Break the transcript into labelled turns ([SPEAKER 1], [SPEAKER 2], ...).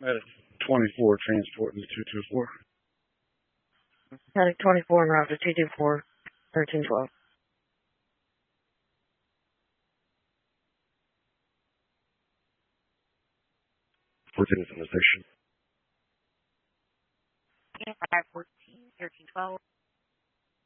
[SPEAKER 1] Medic 24 transport to 224.
[SPEAKER 2] Medic 24 en route to 224, 1312.
[SPEAKER 3] 14 is in the station.
[SPEAKER 2] 514, 1312.